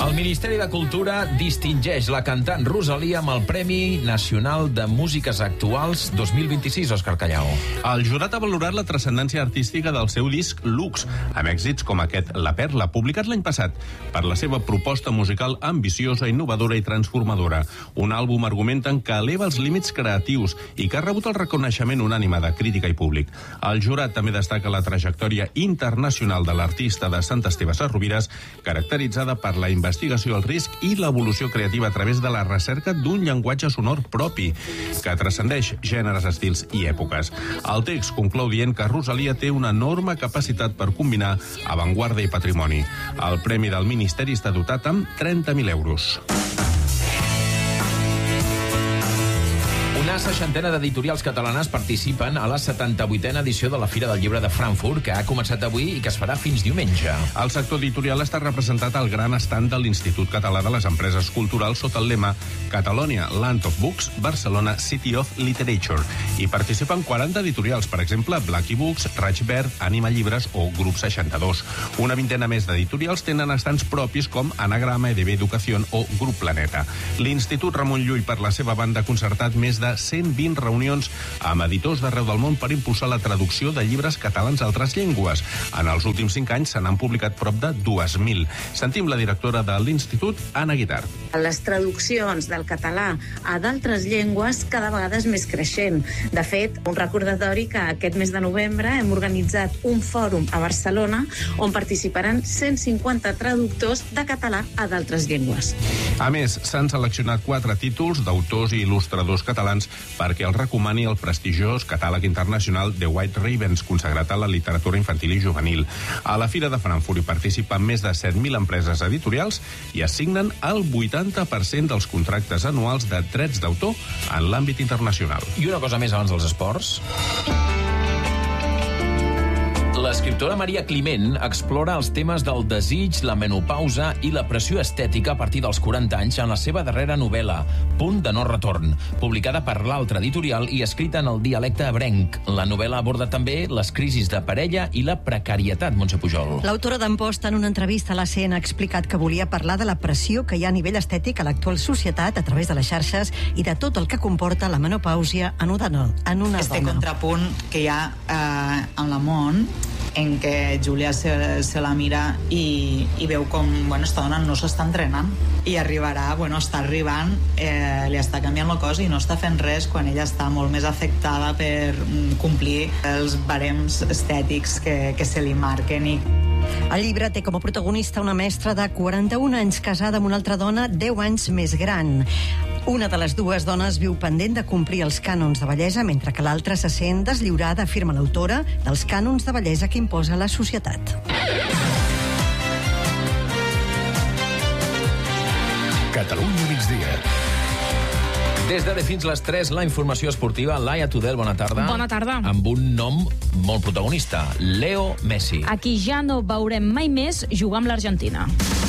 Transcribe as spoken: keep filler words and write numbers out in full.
El Ministeri de Cultura distingeix la cantant Rosalia amb el Premi Nacional de Músiques Actuals dos mil vint-i-sis, Òscar Callau. El jurat ha valorat la transcendència artística del seu disc Lux, amb èxits com aquest La Perla, publicat l'any passat, per la seva proposta musical ambiciosa, innovadora i transformadora. Un àlbum, argumenten, que eleva els límits creatius i que ha rebut el reconeixement unànime de crítica i públic. El jurat també destaca la trajectòria internacional de l'artista de Sant Esteve Sesrovires, caracteritzada per la investigació, el risc i l'evolució creativa a través de la recerca d'un llenguatge sonor propi, que transcendeix gèneres, estils i èpoques. El text conclou dient que Rosalia té una enorme capacitat per combinar avantguarda i patrimoni. El premi del Ministeri està dotat amb trenta mil euros. Una seixantena d'editorials catalanes participen a la setanta-vuitena edició de la Fira del Llibre de Frankfurt, que ha començat avui i que es farà fins diumenge. El sector editorial està representat al gran estand de l'Institut Català de les Empreses Culturals sota el lema Catalonia, Land of Books, Barcelona, City of Literature. Hi participen quaranta editorials, per exemple, Blackie Books, Raig Verd, Ànima Llibres o Grup seixanta-dos. Una vintena més d'editorials tenen estants propis com Anagrama, E D B Educación o Grup Planeta. L'Institut Ramon Llull, per la seva banda, ha concertat més de cent vint reunions amb editors d'arreu del món per impulsar la traducció de llibres catalans a altres llengües. En els últims cinc anys se n'han publicat prop de dues mil. Sentim la directora de l'Institut, Anna Guitart. Les traduccions del català a d'altres llengües cada vegada és més creixent. De fet, un recordatori que aquest mes de novembre hem organitzat un fòrum a Barcelona on participaran cent cinquanta traductors de català a d'altres llengües. A més, s'han seleccionat quatre títols d'autors i il·lustradors catalans perquè el recomani el prestigiós catàleg internacional The White Ravens, consagrat a la literatura infantil i juvenil. A la Fira de Frankfurt hi participen més de set mil empreses editorials i assignen el vuitanta per cent dels contractes anuals de drets d'autor en l'àmbit internacional. I una cosa més abans dels esports. L'escriptora Maria Climent explora els temes del desig, la menopausa i la pressió estètica a partir dels quaranta anys en la seva darrera novel·la, Punt de no retorn, publicada per l'Altra Editorial i escrita en el dialecte ebrenc. La novel·la aborda també les crisis de parella i la precarietat, Montse Pujol. L'autora d'Amposta, en una entrevista a l'A C N, ha explicat que volia parlar de la pressió que hi ha a nivell estètic a l'actual societat a través de les xarxes i de tot el que comporta la menopàusia en una dona. En una este dona. contrapunt que hi ha eh, en la món, en què Júlia se, se la mira i, i veu com, bueno, esta dona no s'està entrenant i arribarà, bueno, està arribant, eh, li està canviant el cos i no està fent res quan ella està molt més afectada per complir els barems estètics que, que se li marquen. I... El llibre té com a protagonista una mestra de quaranta-un anys casada amb una altra dona deu anys més gran. Una de les dues dones viu pendent de complir els cànons de bellesa, mentre que l'altra se sent deslliurada, afirma l'autora, dels cànons de bellesa que imposa la societat. Catalunya migdia. Des d'ara fins les tres, la informació esportiva. Laia Tudel, bona tarda. Bona tarda. Amb un nom molt protagonista, Leo Messi. Aquí ja no veurem mai més jugar amb l'Argentina.